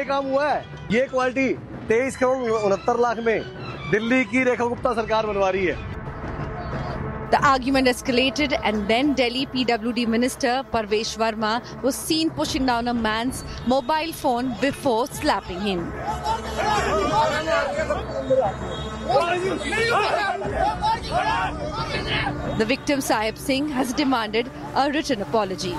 काम हुआ है। ये क्वालिटी 23 करोड़ 69 लाख में दिल्ली की रेखा गुप्ता सरकार बनवा रही है। The argument escalated and then Delhi PWD Minister Parvesh Verma was seen pushing down a man's mobile phone before slapping him. The victim Sahib Singh has demanded a written apology.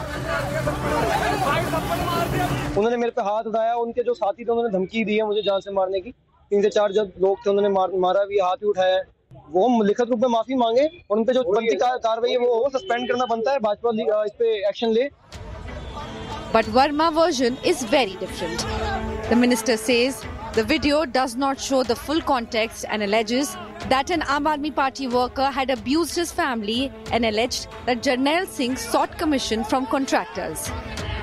उन्होंने मेरे पे हाथ उठाया, उनके जो साथी थे उन्होंने धमकी दी है मुझे जान से मारने की। 3 से 4 जब लोग थे उन्होंने मारा भी, हाथ भी उठाया। वो लिखित रूप में माफी मांगे और उन पे जो बनती कार्रवाई है वो सस्पेंड करना बनता है, भाजपा इस पे एक्शन ले। But Verma version is very different. The minister says the video does not show the full context and alleges that an Aam Aadmi Party worker had abused his family and alleged that Jarnail Singh sought commission from contractors.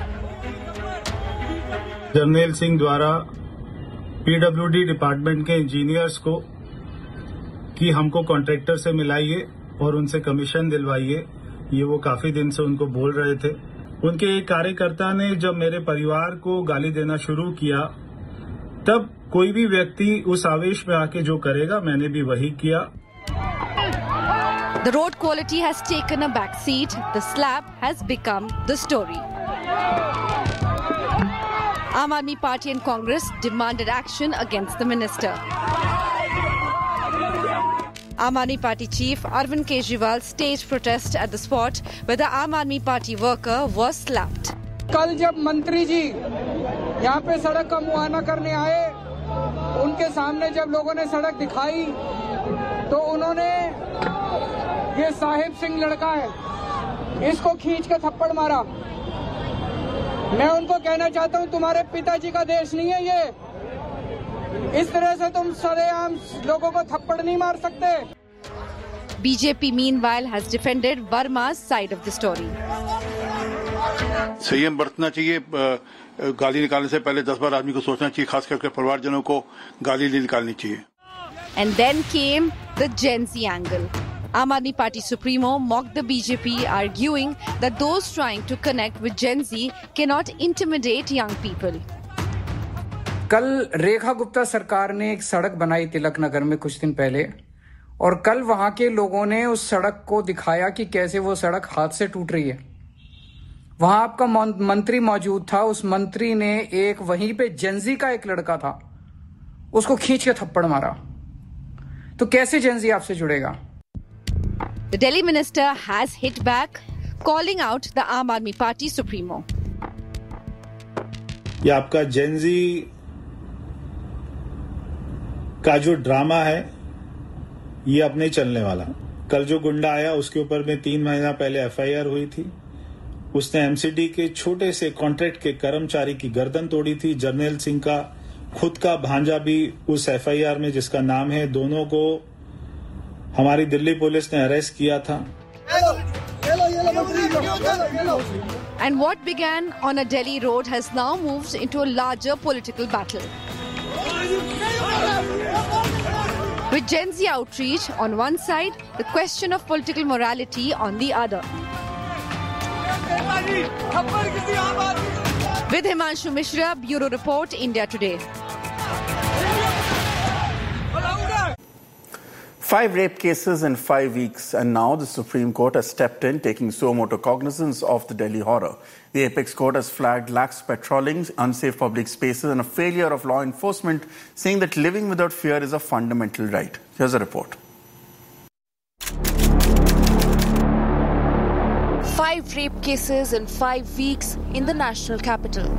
Jarnail Singh द्वारा PWD department के engineers को कि हमको contractor से मिलाइए और उनसे commission दिलवाइए, ये वो काफी दिन से उनको बोल रहे थे। उनके एक कार्यकर्ता ने जब मेरे परिवार को गाली देना शुरू किया, तब कोई भी व्यक्ति उस आवेश में आके जो करेगा, मैंने भी वही किया। The road quality has taken a back seat. The slap has become the story. Aam Aadmi Party and Congress demanded action against the minister. Aam Aadmi Party chief Arvind Kejriwal staged protest at the spot where the Aam Aadmi Party worker was slapped. कल जब मंत्री जी यहाँ पे सड़क का मुआयना करने आए, उनके सामने जब लोगों ने सड़क दिखाई तो उन्होंने ये साहिब सिंह लड़का है, इसको खींच के थप्पड़ मारा। मैं उनको कहना चाहता हूँ तुम्हारे पिताजी का देश नहीं है ये, इस तरह से तुम सरेआम लोगों को थप्पड़ नहीं मार सकते। BJP meanwhile has defended Verma's side of the story. संयम बरतना चाहिए, गाली निकालने से पहले 10 बार आदमी को सोचना चाहिए, खास करके परिवारजनों को गाली नहीं निकालनी चाहिए। And then came the Gen Z angle. Aam Aadmi Party Supremo mocked the BJP, arguing that those trying to connect with Gen Z cannot intimidate young people. कल रेखा गुप्ता सरकार ने एक सड़क बनाई तिलक नगर में कुछ दिन पहले, और कल वहां के लोगों ने उस सड़क को दिखाया कि कैसे वो सड़क हाथ से टूट रही है। वहां आपका मंत्री मौजूद था, उस मंत्री ने एक वहीं पे जेनजी का एक लड़का था, उसको खींच के थप्पड़ मारा। तो कैसे जेनजी आपसे जुड़ेगा? The Delhi minister has hit back, calling out the Aam Aadmi Party Supremo. ये आपका जेनजी का जो ड्रामा है, ये अब नहीं चलने वाला। कल जो गुंडा आया उसके ऊपर में 3 महीना पहले एफआईआर हुई थी। उसने एमसीडी के छोटे से कॉन्ट्रैक्ट के कर्मचारी की गर्दन तोड़ी थी। जर्नैल सिंह का खुद का भांजा भी उस एफआईआर में, जिसका नाम है, दोनों को हमारी दिल्ली पुलिस ने अरेस्ट किया था। And what began on a Delhi road has now moved into a larger political battle. With Gen Z outreach on one side, the question of political morality on the other. With Himanshu Mishra, Bureau Report, India Today. 5 rape cases in 5 weeks, and now the Supreme Court has stepped in, taking suo motu cognizance of the Delhi horror. The Apex Court has flagged lax patrolling, unsafe public spaces, and a failure of law enforcement, saying that living without fear is a fundamental right. Here's a report. 5 rape cases in 5 weeks in the national capital.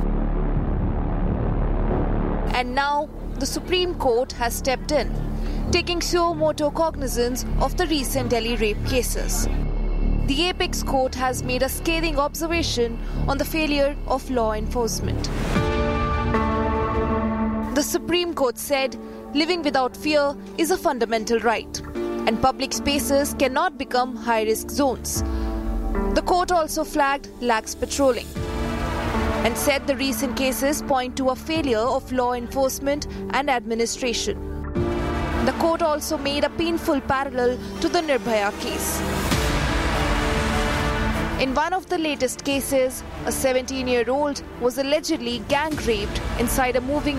And now the Supreme Court has stepped in, taking suo motu cognizance of the recent Delhi rape cases. The Apex Court has made a scathing observation on the failure of law enforcement. The Supreme Court said living without fear is a fundamental right, and public spaces cannot become high-risk zones. The court also flagged lax patrolling and said the recent cases point to a failure of law enforcement and administration. The court also made a painful parallel to the Nirbhaya case. In one of the latest cases, a 17-year-old was allegedly gang raped inside a moving